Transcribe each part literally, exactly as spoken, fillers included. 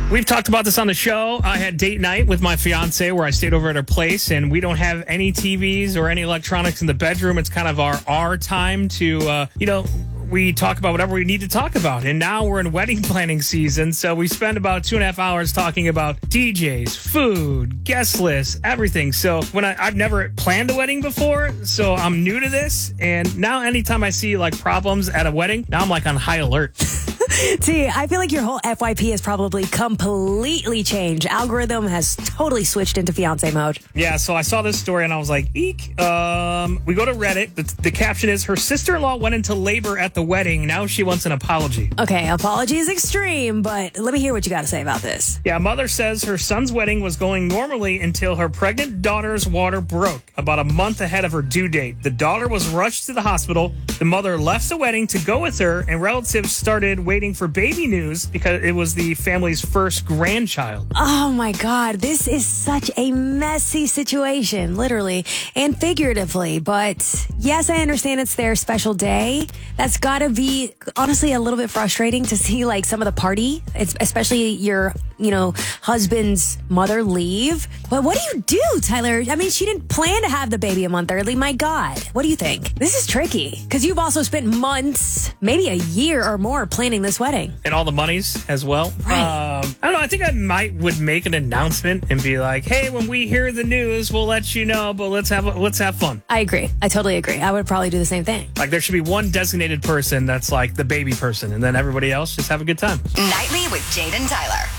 We've talked about this on the show. I had date night with my fiance where I stayed over at her place, and we don't have any T Vs or any electronics in the bedroom. It's kind of our our time to, uh, you know, we talk about whatever we need to talk about. And now we're in wedding planning season, so we spend about two and a half hours talking about D Js, food, guest lists, everything. So when I, I've never planned a wedding before, so I'm new to this. And now anytime I see like problems at a wedding, now I'm like on high alert. T, I feel like your whole F Y P has probably completely changed. Algorithm has totally switched into fiance mode. Yeah, so I saw this story and I was like, eek. Um, we go to Reddit. The, the caption is, her sister-in-law went into labor at the wedding. Now she wants an apology. Okay, apology is extreme, but let me hear what you got to say about this. Yeah, mother says her son's wedding was going normally until her pregnant daughter's water broke about a month ahead of her due date. The daughter was rushed to the hospital. The mother left the wedding to go with her, and relatives started waiting for baby news because it was the family's first grandchild. Oh my God, this is such a messy situation, literally and figuratively. But yes, I understand it's their special day. That's got to be honestly a little bit frustrating to see like some of the party, it's especially your, you know, husband's mother leave. But what do you do, Tyler? I mean, she didn't plan to have the baby a month early. My God, what do you think? This is tricky because you've also spent months, maybe a year or more planning this wedding. And all the monies as well. Right. Um, I don't know. I think I might would make an announcement and be like, hey, when we hear the news, we'll let you know, but let's have let's have fun. I agree. I totally agree. I would probably do the same thing. Like there should be one designated person that's like the baby person, and then everybody else just have a good time. Nightly with Jade and Tyler.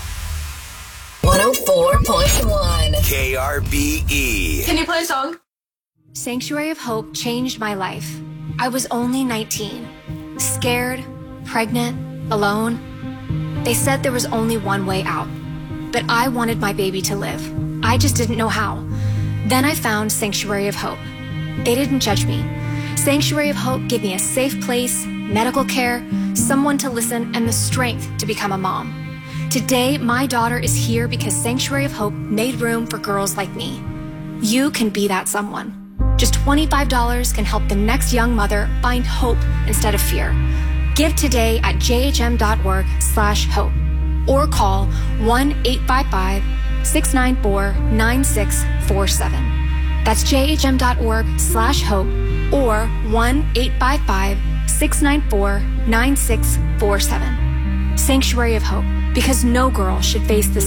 one oh four point one K R B E. Can you play a song? Sanctuary of Hope changed my life. I was only nineteen, scared, pregnant, alone. They said there was only one way out, but I wanted my baby to live. I just didn't know how. Then I found Sanctuary of Hope. They didn't judge me. Sanctuary of Hope gave me a safe place, medical care, someone to listen, and the strength to become a mom. Today, my daughter is here because Sanctuary of Hope made room for girls like me. You can be that someone. Just twenty-five dollars can help the next young mother find hope instead of fear. Give today at jhm.org slash hope or call one eight five five, six nine four, nine six four seven. That's jhm.org slash hope or one eight five five, six nine four, nine six four seven. Sanctuary of Hope, because no girl should face this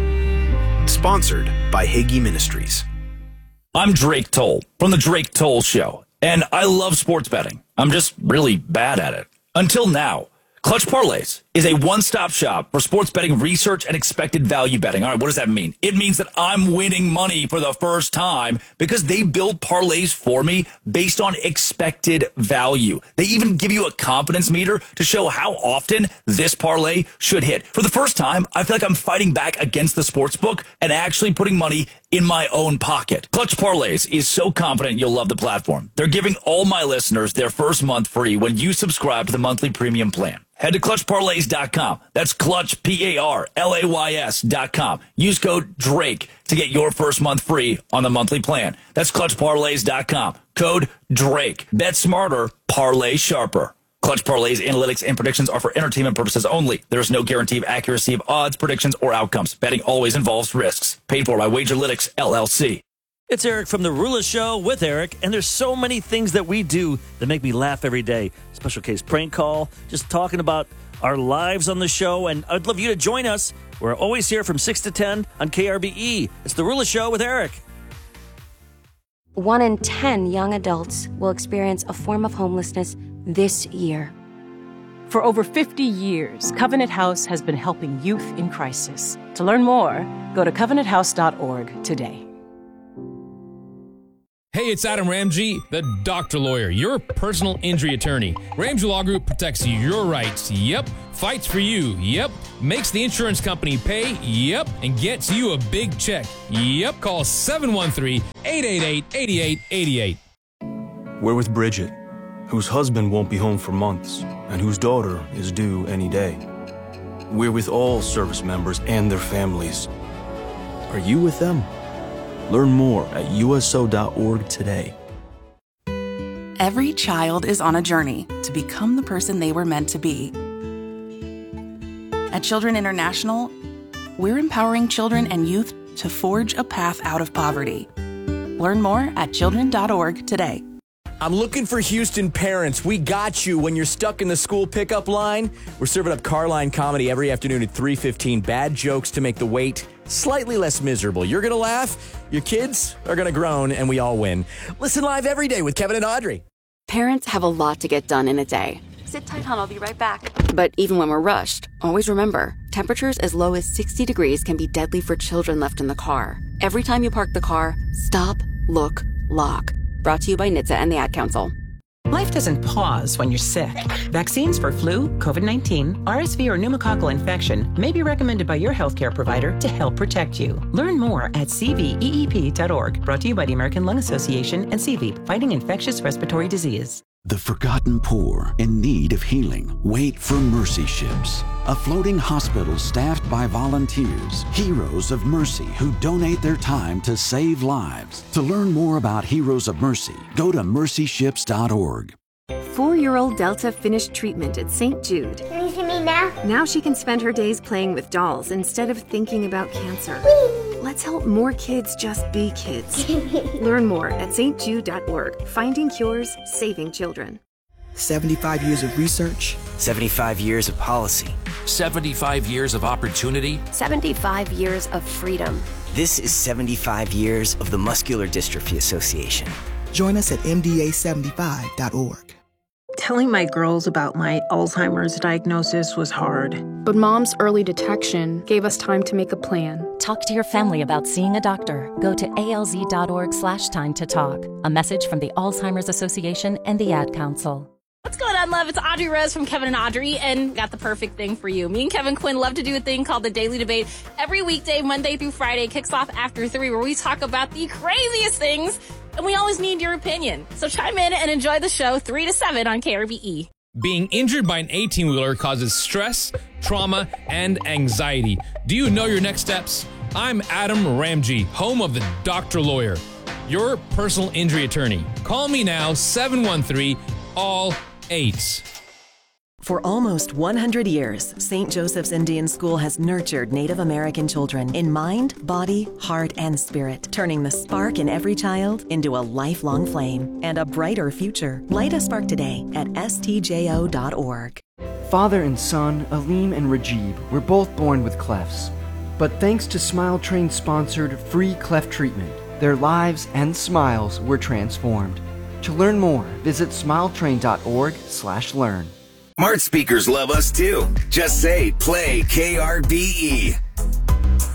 alone. Sponsored by Hagee Ministries. I'm Drake Toll from The Drake Toll Show, and I love sports betting. I'm just really bad at it. Until now. Clutch Parlays is a one-stop shop for sports betting research and expected value betting. All right, what does that mean? It means that I'm winning money for the first time because they build parlays for me based on expected value. They even give you a confidence meter to show how often this parlay should hit. For the first time, I feel like I'm fighting back against the sportsbook and actually putting money in my own pocket. Clutch Parlays is so confident you'll love the platform. They're giving all my listeners their first month free when you subscribe to the monthly premium plan. Head to clutch parlays dot com. That's Clutch, P A R L A Y S dot com. Use code DRAKE to get your first month free on the monthly plan. That's clutch parlays dot com. Code DRAKE. Bet smarter, parlay sharper. Clutch Parlays analytics and predictions are for entertainment purposes only. There is no guarantee of accuracy of odds, predictions, or outcomes. Betting always involves risks. Paid for by Wagerlytics, L L C. It's Eric from The Rula Show with Eric, and there's so many things that we do that make me laugh every day. Special case prank call, just talking about our lives on the show, and I'd love you to join us. We're always here from six to ten on K R B E. It's The Rula Show with Eric. One in ten young adults will experience a form of homelessness this year. For over fifty years, Covenant House has been helping youth in crisis. To learn more, go to covenant house dot org today. Hey, it's Adam Ramsey, the doctor lawyer, your personal injury attorney. Ramsey Law Group protects your rights, yep, fights for you, yep, makes the insurance company pay, yep, and gets you a big check, yep. Call seven one three, eight eight eight, eight eight eight eight. We're with Bridget, whose husband won't be home for months and whose daughter is due any day. We're with all service members and their families. Are you with them? Learn more at U S O dot org today. Every child is on a journey to become the person they were meant to be. At Children International, we're empowering children and youth to forge a path out of poverty. Learn more at children dot org today. I'm looking for Houston parents. We got you when you're stuck in the school pickup line. We're serving up Carline comedy every afternoon at three fifteen. Bad jokes to make the wait slightly less miserable. You're going to laugh, your kids are going to groan, and we all win. Listen live every day with Kevin and Audrey. Parents have a lot to get done in a day. Sit tight, hon. I'll be right back. But even when we're rushed, always remember, temperatures as low as sixty degrees can be deadly for children left in the car. Every time you park the car, stop, look, lock. Brought to you by N H T S A and the Ad Council. Life doesn't pause when you're sick. Vaccines for flu, COVID nineteen, R S V, or pneumococcal infection may be recommended by your healthcare provider to help protect you. Learn more at c v e e p dot org. Brought to you by the American Lung Association and C V E P, fighting infectious respiratory disease. The forgotten poor in need of healing wait for Mercy Ships, a floating hospital staffed by volunteers, heroes of mercy who donate their time to save lives. To learn more about Heroes of Mercy, go to mercy ships dot org. Four-year-old Delta finished treatment at Saint Jude. Can you see me now? Now she can spend her days playing with dolls instead of thinking about cancer. Whee! Let's help more kids just be kids. Learn more at s t jude dot org. Finding cures, saving children. seventy-five years of research. seventy-five years of policy. seventy-five years of opportunity. seventy-five years of freedom. This is seventy-five years of the Muscular Dystrophy Association. Join us at m d a seventy-five dot org. Telling my girls about my Alzheimer's diagnosis was hard. But Mom's early detection gave us time to make a plan. Talk to your family about seeing a doctor. Go to A L Z dot org slash time to talk. A message from the Alzheimer's Association and the Ad Council. What's going on, love? It's Audrey Rose from Kevin and Audrey, and got the perfect thing for you. Me and Kevin Quinn love to do a thing called the Daily Debate. Every weekday, Monday through Friday, kicks off after three, where we talk about the craziest things, and we always need your opinion. So chime in and enjoy the show three to seven on K R B E. Being injured by an eighteen-wheeler causes stress, trauma, and anxiety. Do you know your next steps? I'm Adam Ramji, home of the Doctor Lawyer, your personal injury attorney. Call me now, seven one three, all eight. For almost one hundred years, Saint Joseph's Indian School has nurtured Native American children in mind, body, heart, and spirit, turning the spark in every child into a lifelong flame and a brighter future. Light a spark today at s t j o dot org. Father and son, Aleem and Rajib, were both born with clefts. But thanks to Smile Train-sponsored free cleft treatment, their lives and smiles were transformed. To learn more, visit smile train dot org slash learn. Smart speakers love us too. Just say, play K R B E.